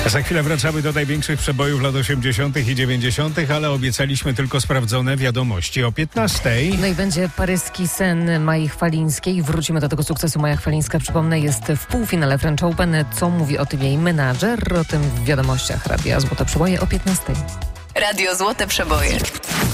Za chwilę wracamy do największych przebojów lat 80. i 90., ale obiecaliśmy tylko sprawdzone wiadomości o 15. No i będzie paryski sen Mai Chwalińskiej. Wrócimy do tego sukcesu. Maja Chwalińska, przypomnę, jest w półfinale French Open. Co mówi o tym jej menadżer? O tym w wiadomościach Radia Złote Przeboje o 15. Radio Złote Przeboje.